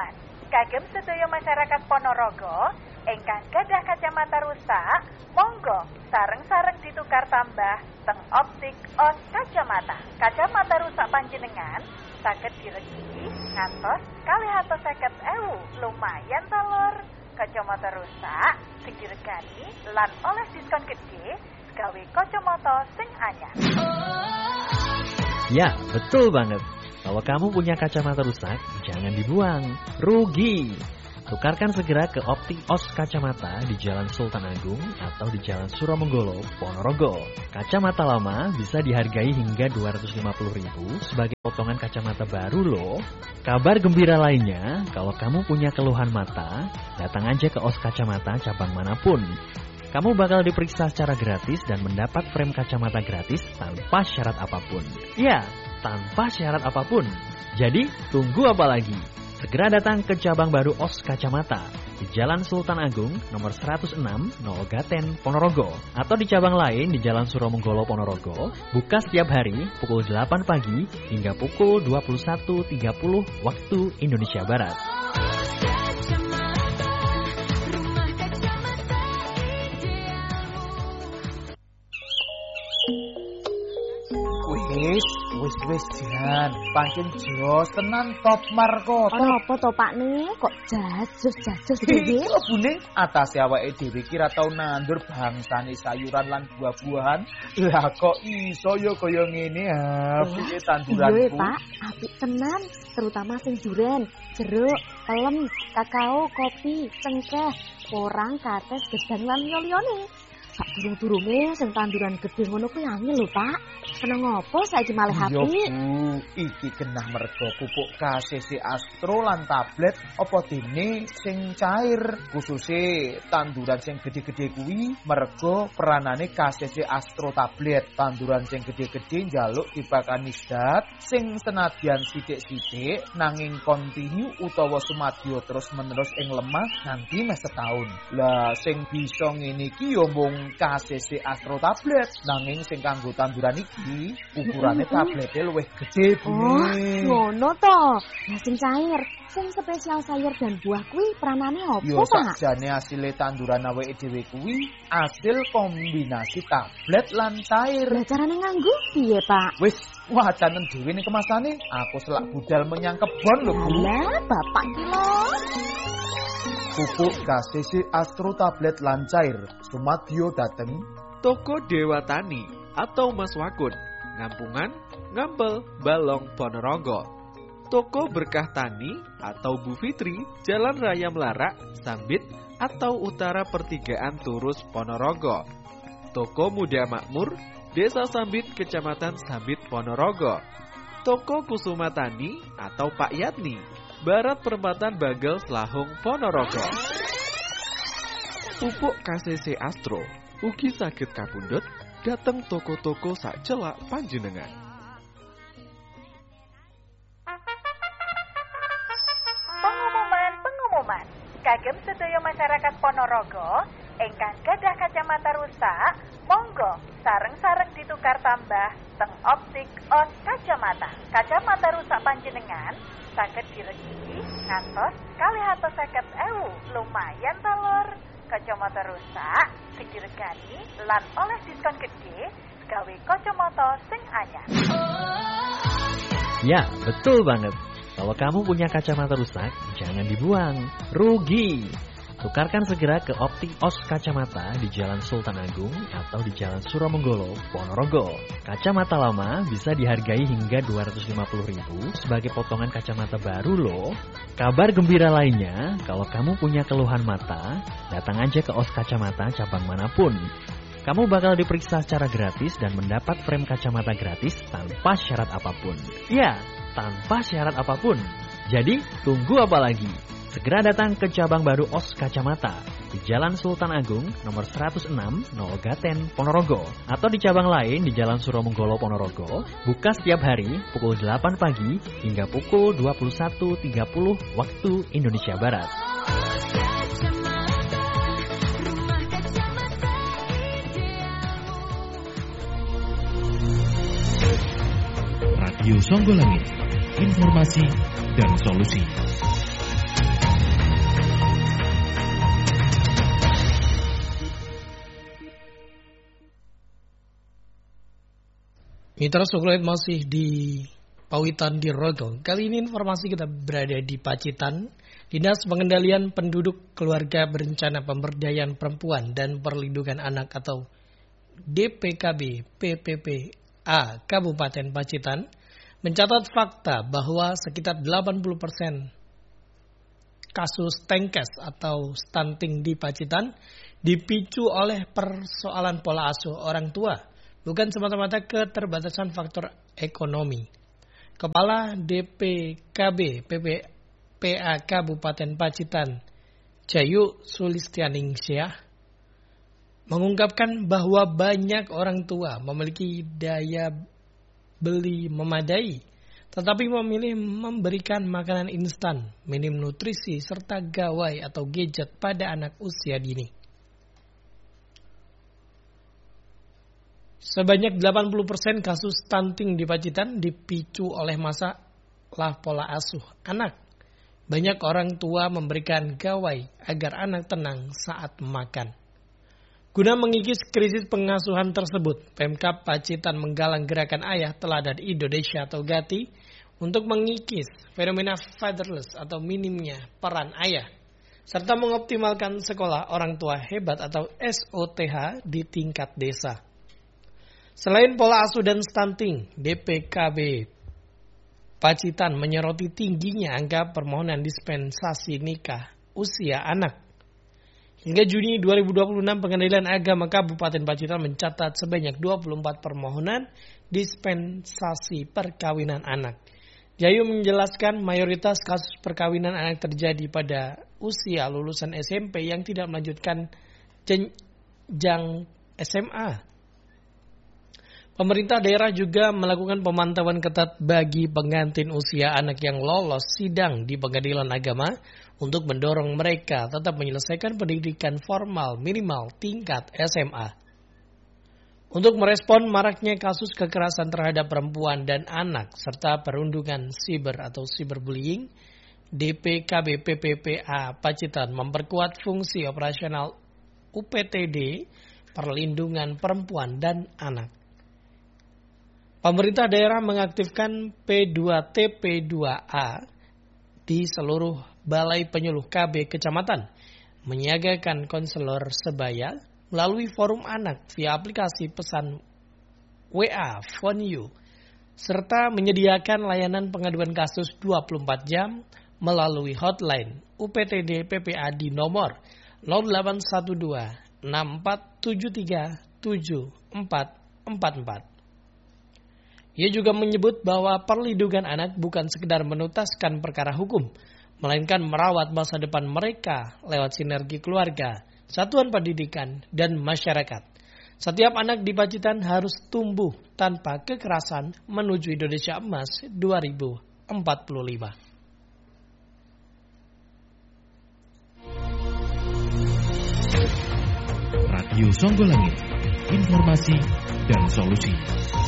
Pengumuman kagem sedaya masyarakat Ponorogo ingkang gadah kacamata rusak, monggo sareng-sareng ditukar tambah teng optik os kacamata. Kacamata rusak panjenengan saged diregi ngantos 250.000. Lumayan ta Lur. Kacamata rusak sing diregani lan oleh diskon gede gawe kacamata sing anyar. Ya, betul banget. Kalau kamu punya kacamata rusak, jangan dibuang. Rugi. Tukarkan segera ke Optik Os Kacamata di Jalan Sultan Agung atau di Jalan Suromonggolo, Ponorogo. Kacamata lama bisa dihargai hingga 250.000 sebagai potongan kacamata baru loh. Kabar gembira lainnya, kalau kamu punya keluhan mata, datang aja ke Os Kacamata cabang manapun. Kamu bakal diperiksa secara gratis dan mendapat frame kacamata gratis tanpa syarat apapun. Ya, tanpa syarat apapun. Jadi, tunggu apa lagi? Segera datang ke cabang baru Os Kacamata di Jalan Sultan Agung nomor 106 Nolgaten Ponorogo atau di cabang lain di Jalan Suromonggolo Ponorogo, buka setiap hari pukul 8 pagi hingga pukul 21.30 waktu Indonesia Barat. Wis jan, pancen jos tenan top markota. Ono apa to Pak nih? Kok jajus dhewe? Bune atase awake dhewe kira tau nandur bangsane sayuran lan buah-buahan. Lah kok iso ya kaya ngene ha, piye tanduranku. Iya Pak, apik tenan, terutama sing duren, jeruk, pelem, kakao, kopi, cengkeh, porang, kates, gedang lan liyane. Sak durung-durunge sing tanduran gedhe ngono kuwi angel lho, Pak. Seneng ngopo saiki malih apik? Yo Bu, iki genah merga pupuk KCC Astro lan tablet apa dene sing cair, khususe tanduran sing gedhe-gedhe kuwi merga peranane KCC Astro tablet. Tanduran sing gedhe-gedhe njaluk dipakani zat sing senadyan sithik-sithik nanging kontinu utawa sumadya terus-menerus ing lemah nganti mes setahun. Lah sing bisa ngene iki yo mung KCC Astro tablet, nanging sing kanggo tanduran iki ukurane tablete luwih gedhe Bu. Oh, ngono to. Lah sing cair, sing spesial sayur dan buah kuwi peranane opo, Pak? Yo sakjane asile tanduran awake dhewe kuwi asil kombinasi tablet lan cair. Lah carane nganggo piye, Pak? Wis wacanen dhewe ning kemasane, aku selak budal menyang kebon lho Bu. Lah, Bapak ki lho. Pupuk KCC Astro tablet lan cair sumadyo dateng Toko Dewa Tani atau Mas Wakun, Ngampungan, Ngampel, Balong, Ponorogo. Toko Berkah Tani atau Bu Fitri, Jalan Raya Melarak, Sambit atau Utara Pertigaan Turus, Ponorogo. Toko Muda Makmur, Desa Sambit, Kecamatan Sambit, Ponorogo. Toko Kusuma Tani atau Pak Yatni, Barat Perempatan Bagel, Selahung, Ponorogo. Pupuk KCC Astro ugi saged kapundhut dateng toko-toko sak celak panjenengan. Pengumuman kagem sedaya masyarakat Ponorogo ingkang gadah kacamata rusak, monggo sareng-sareng ditukar tambah teng optik os kacamata. Kacamata rusak panjenengan saged diregi ngantos 250.000. Lumayan ta Lur. Kacamata rusak sing diregani lan oleh diskon gede gawe kacamata sing anyar. Ya, betul banget. Kalau kamu punya kacamata rusak, jangan dibuang. Rugi. Tukarkan segera ke Optik Os Kacamata di Jalan Sultan Agung atau di Jalan Suromonggolo, Ponorogo. Kacamata lama bisa dihargai hingga 250.000 sebagai potongan kacamata baru loh. Kabar gembira lainnya, kalau kamu punya keluhan mata, datang aja ke Os Kacamata cabang manapun. Kamu bakal diperiksa secara gratis dan mendapat frame kacamata gratis tanpa syarat apapun. Ya, tanpa syarat apapun. Jadi, tunggu apa lagi? Segera datang ke cabang baru Os Kacamata di Jalan Sultan Agung nomor 106 Nolgaten Ponorogo atau di cabang lain di Jalan Suromonggolo Ponorogo, buka setiap hari pukul 8 pagi hingga pukul 21.30 waktu Indonesia Barat. Radio Songgolangit, informasi dan solusi. Mitra Soklet masih di Pawitan di Rogo. Kali ini informasi kita berada di Pacitan. Dinas Pengendalian Penduduk Keluarga Berencana Pemberdayaan Perempuan dan Perlindungan Anak atau DPKB PPPA Kabupaten Pacitan mencatat fakta bahwa sekitar 80% kasus TENKES atau stunting di Pacitan dipicu oleh persoalan pola asuh orang tua, bukan semata-mata keterbatasan faktor ekonomi. Kepala DPKB PPPA Kabupaten Pacitan, Jayu Sulistianingsih, mengungkapkan bahwa banyak orang tua memiliki daya beli memadai, tetapi memilih memberikan makanan instan, minim nutrisi, serta gawai atau gadget pada anak usia dini. Sebanyak 80% kasus stunting di Pacitan dipicu oleh masalah pola asuh anak. Banyak orang tua memberikan gawai agar anak tenang saat makan. Guna mengikis krisis pengasuhan tersebut, Pemkab Pacitan menggalang gerakan Ayah Teladan Indonesia atau GATI untuk mengikis fenomena fatherless atau minimnya peran ayah, serta mengoptimalkan sekolah orang tua hebat atau SOTH di tingkat desa. Selain pola asuh dan stunting, DPKB Pacitan menyoroti tingginya angka permohonan dispensasi nikah usia anak. Hingga Juni 2026, Pengadilan Agama Kabupaten Pacitan mencatat sebanyak 24 permohonan dispensasi perkawinan anak. Jayu menjelaskan mayoritas kasus perkawinan anak terjadi pada usia lulusan SMP yang tidak melanjutkan jenjang SMA. Pemerintah daerah juga melakukan pemantauan ketat bagi pengantin usia anak yang lolos sidang di Pengadilan Agama untuk mendorong mereka tetap menyelesaikan pendidikan formal minimal tingkat SMA. Untuk merespon maraknya kasus kekerasan terhadap perempuan dan anak serta perundungan siber atau cyberbullying, DPKB PPPA Pacitan memperkuat fungsi operasional UPTD Perlindungan Perempuan dan Anak. Pemerintah daerah mengaktifkan P2TP2A di seluruh balai penyuluh KB kecamatan, menyiagakan konselor sebaya melalui forum anak via aplikasi pesan WA Phone You, serta menyediakan layanan pengaduan kasus 24 jam melalui hotline UPTD PPA di nomor 0812 6473 7444. Ia juga menyebut bahwa perlindungan anak bukan sekedar menuntaskan perkara hukum, melainkan merawat masa depan mereka lewat sinergi keluarga, satuan pendidikan, dan masyarakat. Setiap anak di Pacitan harus tumbuh tanpa kekerasan menuju Indonesia Emas 2045. Radio Songgolangit, informasi dan solusi.